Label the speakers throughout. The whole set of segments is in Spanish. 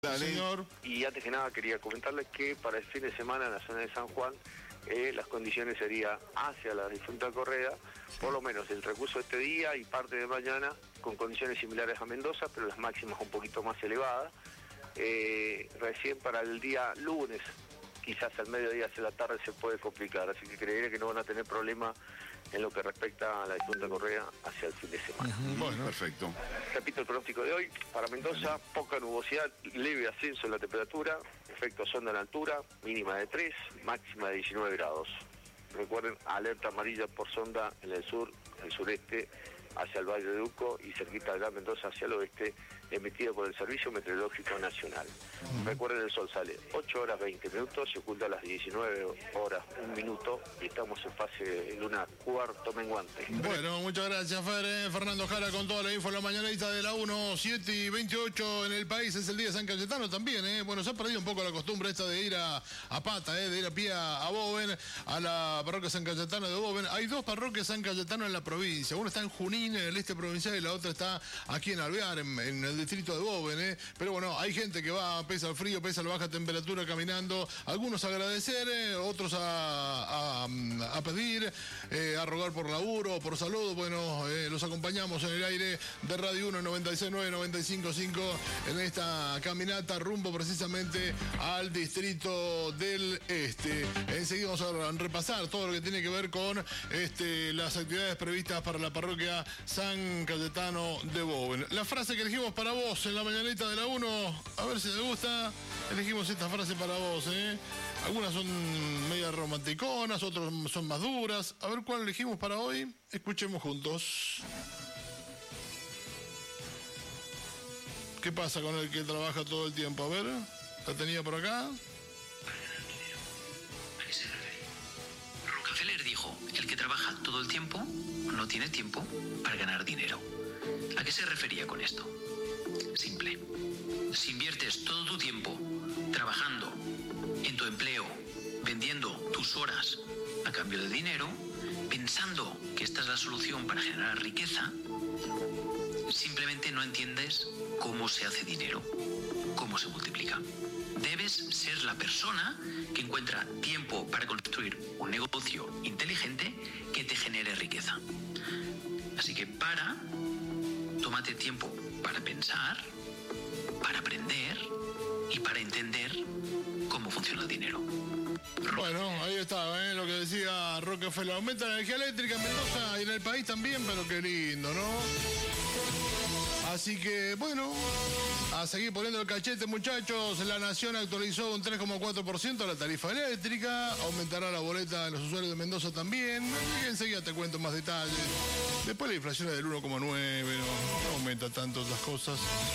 Speaker 1: Dale.
Speaker 2: Señor.
Speaker 3: Y antes que nada quería comentarles que para el fin de semana en la zona de San Juan las condiciones serían hacia la difunta Correa, por lo menos el recurso de este día y parte de mañana con condiciones similares a Mendoza, pero las máximas un poquito más elevadas. Recién para el día lunes, quizás al mediodía hacia la tarde se puede complicar, así que creería que no van a tener problema en lo que respecta a la difunta Correa hacia el fin de semana.
Speaker 1: Bueno, perfecto.
Speaker 3: Repito el pronóstico de hoy. Para Mendoza, poca nubosidad, leve ascenso en la temperatura, efecto sonda en altura, mínima de 3, máxima de 19 grados. Recuerden, alerta amarilla por sonda en el sur, el sureste, hacia el Valle de Uco y cerquita del Gran Mendoza hacia el oeste, emitida por el Servicio Meteorológico Nacional. Recuerden, el sol sale 8 horas 20 minutos, se oculta a las 19 horas 1 minuto y estamos en fase luna cuarto menguante.
Speaker 2: Bueno, muchas gracias, Fernando Jara, con toda la info en la mañanita de la 1, 7 y 28 en el país. Es el día de San Cayetano también, Bueno, se ha perdido un poco la costumbre esta de ir a pata, de ir a pie a Boven, a la parroquia San Cayetano de Boven. Hay dos parroquias San Cayetano en la provincia. Una está en Junín, en el este provincial, y la otra está aquí en Alvear, en el distrito de Boven, Pero bueno, hay gente que va, pese al frío, pese a la baja temperatura, caminando. Algunos a agradecer, otros a pedir, a rogar por laburo, por salud. Bueno, los acompañamos en el aire de Radio 1 96.9, 95.5 en esta caminata rumbo precisamente al distrito del este. Enseguida vamos a repasar todo lo que tiene que ver con las actividades previstas para la parroquia San Cayetano de Boven. La frase que elegimos para vos en la mañanita de la 1, a ver si te gusta. Elegimos esta frase para vos, Algunas son medias romanticonas, otras son más duras. A ver cuál elegimos para hoy. Escuchemos juntos. ¿Qué pasa con el que trabaja todo el tiempo? A ver, la tenía por acá.
Speaker 4: ¿A qué se refiere? Rockefeller dijo, el que trabaja todo el tiempo no tiene tiempo para ganar dinero. ¿A qué se refería con esto? Simple. Si inviertes todo tu tiempo trabajando en tu empleo, vendiendo tus horas a cambio de dinero, pensando que esta es la solución para generar riqueza, simplemente no entiendes cómo se hace dinero, cómo se multiplica. Debes ser la persona que encuentra tiempo para construir un negocio inteligente que te genere riqueza. Así que tómate tiempo para pensar, para aprender y para entender cómo funciona el dinero.
Speaker 2: Bueno, ahí está, lo que decía Rockefeller. Aumenta la energía eléctrica en Mendoza y en el país también, pero qué lindo, ¿no? Así que, bueno, a seguir poniendo el cachete, muchachos. La Nación actualizó un 3,4% la tarifa eléctrica. Aumentará la boleta de los usuarios de Mendoza también. Y enseguida te cuento más detalles. Después la inflación es del 1,9%, no aumenta tanto las cosas.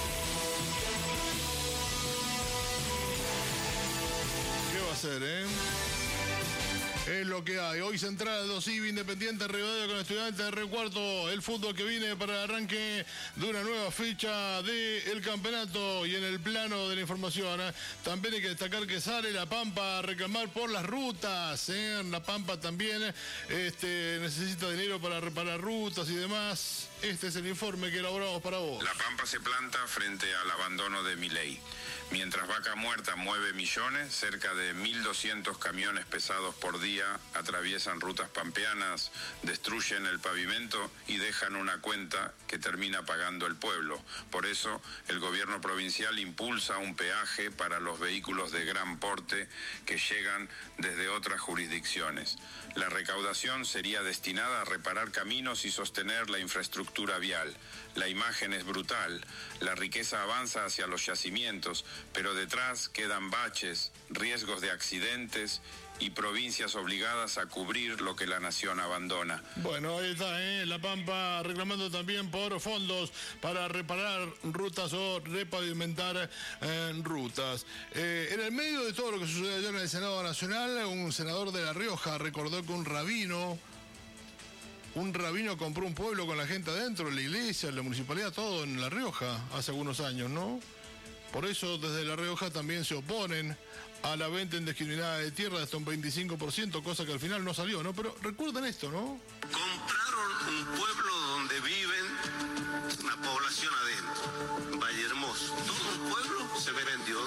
Speaker 2: ¿Qué va a hacer, Es lo que hay. Hoy Central, 2 IBI, Independiente, Rivadavia con Estudiantes de Río Cuarto. El fútbol que viene para el arranque de una nueva fecha del campeonato. Y en el plano de la información, también hay que destacar que sale La Pampa a reclamar por las rutas. La Pampa también necesita dinero para reparar rutas y demás. Este es el informe que elaboramos para vos.
Speaker 5: La Pampa se planta frente al abandono de Milei. Mientras Vaca Muerta mueve millones, cerca de 1.200 camiones pesados por día atraviesan rutas pampeanas, destruyen el pavimento y dejan una cuenta que termina pagando el pueblo. Por eso, el gobierno provincial impulsa un peaje para los vehículos de gran porte que llegan desde otras jurisdicciones. La recaudación sería destinada a reparar caminos y sostener la infraestructura vial. La imagen es brutal, la riqueza avanza hacia los yacimientos, pero detrás quedan baches, riesgos de accidentes y provincias obligadas a cubrir lo que la nación abandona.
Speaker 2: Bueno, ahí está, La Pampa reclamando también por fondos para reparar rutas o repavimentar rutas. En el medio de todo lo que sucedió ayer en el Senado Nacional, un senador de La Rioja recordó que un rabino compró un pueblo con la gente adentro, la iglesia, la municipalidad, todo en La Rioja, hace algunos años, ¿no? Por eso desde La Rioja también se oponen a la venta indiscriminada de tierra de hasta un 25%, cosa que al final no salió, ¿no? Pero recuerden esto, ¿no?
Speaker 6: Compraron un pueblo donde viven una población adentro, Valle Hermoso. Todo un pueblo se vendió